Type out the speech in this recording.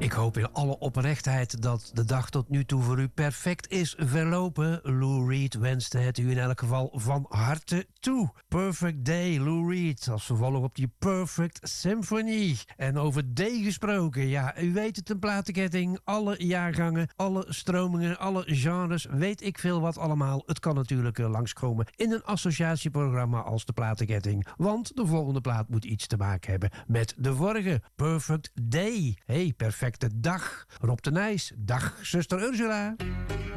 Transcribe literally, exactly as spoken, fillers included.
Ik hoop in alle oprechtheid dat de dag tot nu toe voor u perfect is verlopen. Lou Reed wenste het u in elk geval van harte toe. Perfect Day, Lou Reed, als vervolg op die Perfect Symphony. En over D gesproken, ja, u weet het, een platenketting. Alle jaargangen, alle stromingen, alle genres, weet ik veel wat allemaal. Het kan natuurlijk uh, langskomen in een associatieprogramma als de platenketting. Want de volgende plaat moet iets te maken hebben met de vorige. Perfect Day. Hey, perfecte dag. Rob de Nijs. Dag, zuster Ursula.